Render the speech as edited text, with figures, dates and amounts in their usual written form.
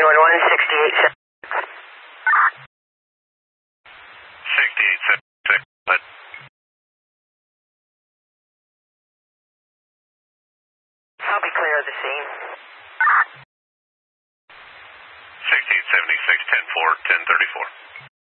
911, 68. 6876. I'll be clear of the scene. 6876, 10-4, 1034.